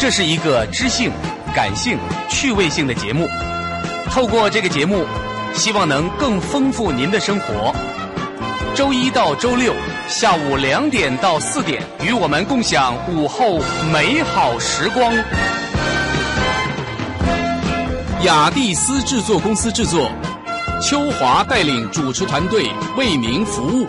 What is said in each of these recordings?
这是一个知性、感性、趣味性的节目。透过这个节目，希望能更丰富您的生活。周一到周六下午2点到4点，与我们共享午后美好时光。雅蒂斯制作公司制作，秋华带领主持团队为您服务。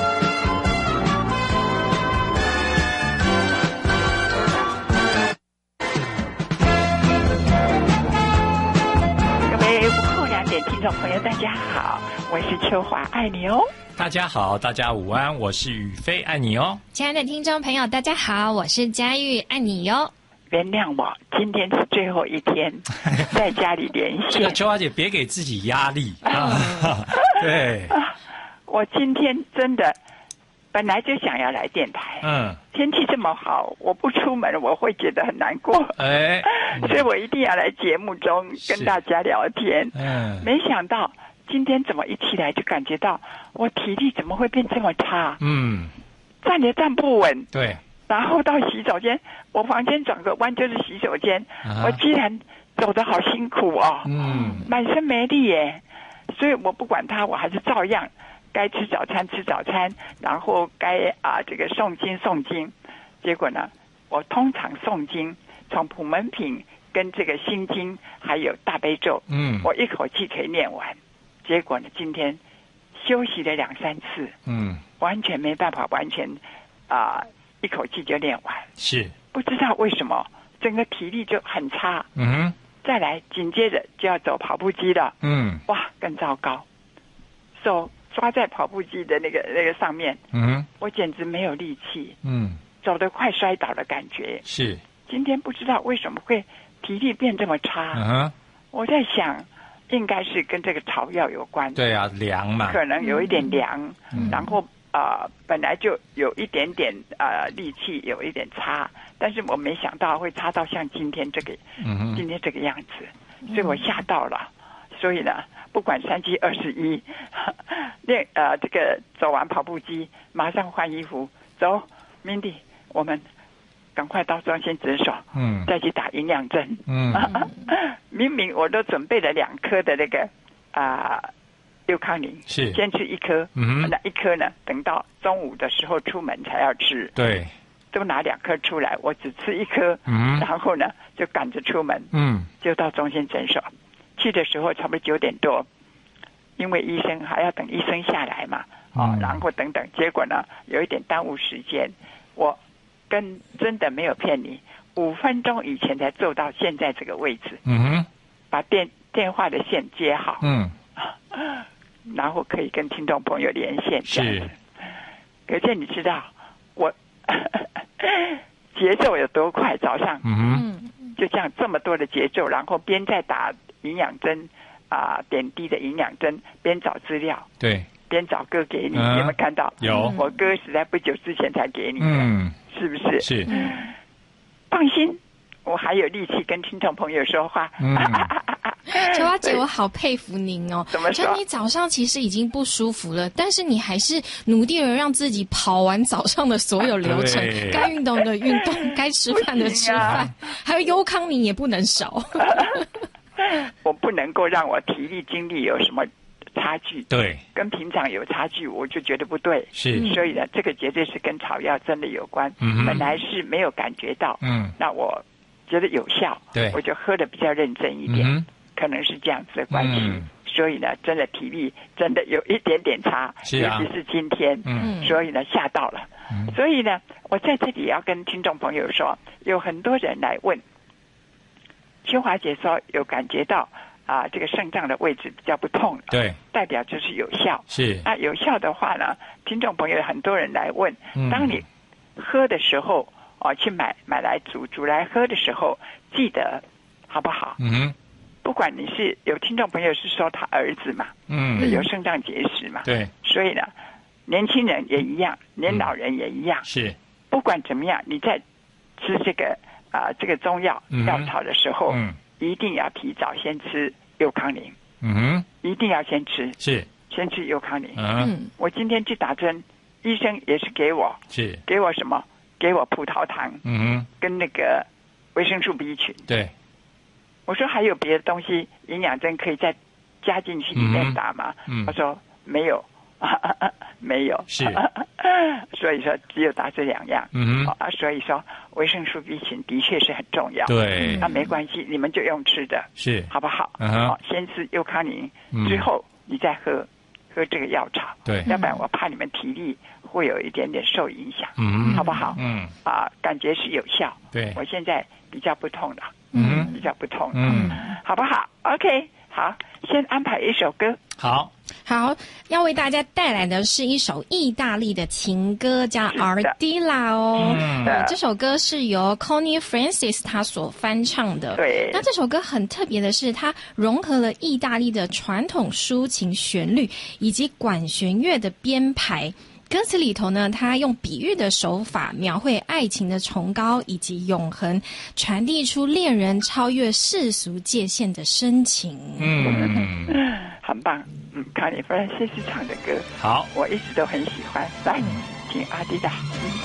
各位午后2点听众朋友，大家好，我是秋华，爱你哦。 大家好，大家午安，我是宇飞，爱你哦。 亲爱的听众朋友，大家好，我是佳玉，爱你哟。 原谅我，今天是最后一天在家里连线。 这个秋华姐别给自己压力啊！对， 我今天真的本来就想要来电台，天气这么好，我不出门我会觉得很难过，所以我一定要来节目中跟大家聊天。没想到今天怎么一起来就感觉到我体力怎么会变这么差？站也站不稳。对。然后到洗手间，我房间转个弯就是洗手间，我居然走得好辛苦哦，满身没力耶。所以我不管它，我还是照样该吃早餐吃早餐，然后该这个诵经。结果呢，我通常诵经从普门品跟这个心经还有大悲咒，我一口气可以念完。结果呢，今天休息了2-3次，完全没办法，完全一口气就练完，是不知道为什么整个体力就很差。再来紧接着就要走跑步机了，哇，更糟糕，手抓在跑步机的那个上面，我简直没有力气，走得快摔倒的感觉。是今天不知道为什么会体力变这么差，我在想应该是跟这个草药有关。对啊，凉嘛，可能有一点凉，然后本来就有一点点力气有一点差，但是我没想到会差到像今天这个样子，所以我吓到了。所以呢，不管3七21，这个走完跑步机马上换衣服走 Mindy， 我们赶快到中心诊所，再去打营养针。明明我都准备了2颗的那个六康宁，是先吃1颗，那1颗呢，等到中午的时候出门才要吃。对，都拿2颗出来，我只吃1颗，然后呢就赶着出门，就到中心诊所。去的时候差不多9点多，因为医生还要等医生下来嘛，然后等等，结果呢有一点耽误时间。我真的没有骗你，5分钟以前才坐到现在这个位置，把电话的线接好，然后可以跟听众朋友连线。是，可是你知道我节奏有多快？早上就这样这么多的节奏，然后边在打营养针点滴的营养针，边找资料，对，边找歌给你。有没有看到？有，我歌是在不久之前才给你的，是不是？是，放心，我还有力气跟听众朋友说话。 秋花姐，我好佩服您哦！怎么说？就你早上其实已经不舒服了，但是你还是努力的让自己跑完早上的所有流程，该运动的运动，该吃饭的吃饭，还有优康宁也不能少。 我不能够让我体力精力有什么差距，对，跟平常有差距，我就觉得不对。是，所以呢，这个绝对是跟草药真的有关。本来是没有感觉到，那我觉得有效，对，我就喝的比较认真一点。可能是这样子的关系，所以呢，真的体力真的有一点点差，尤其是今天，所以呢吓到了。所以呢，我在这里要跟听众朋友说，有很多人来问，秋华姐说有感觉到这个肾脏的位置比较不痛了，对，代表就是有效。是，那有效的话呢，听众朋友很多人来问，当你喝的时候去买来煮来喝的时候，记得好不好？不管你是有听众朋友是说他儿子嘛，有肾脏结石嘛，对，所以呢，年轻人也一样，年老人也一样，是，不管怎么样，你在吃这个中药药草的时候，一定要提早先吃优康宁，一定要先吃，是，先吃优康宁。我今天去打针，医生也是给我什么？给我葡萄糖，跟那个维生素 B 群。 对， 我说还有别的东西营养针可以再加进去里面打吗？他说没有。没有， 是， 所以说只有打这2样，所以说维生素 B 群的确是很重要， 对， 那没关系，你们就用吃的， 是， 好不好？先吃优康宁，之后你再喝这个药草， 对， 要不然我怕你们体力会有一点点受影响，好不好？感觉是有效， 对， 我现在比较不痛了，比较不痛，好不好 ？OK， 好，先安排一首歌， 好， 要为大家带来的是一首意大利的情歌，叫 Ardilla 哦。这首歌是由 Connie Francis 他所翻唱的。 对。 那这首歌很特别的是，它融合了意大利的传统抒情旋律以及管弦乐的编排。歌词里头呢，他用比喻的手法描绘爱情的崇高以及永恒，传递出恋人超越世俗界限的深情。 很棒。Connie Francis唱的歌， 好， 我一直都很喜欢。来，听阿迪达。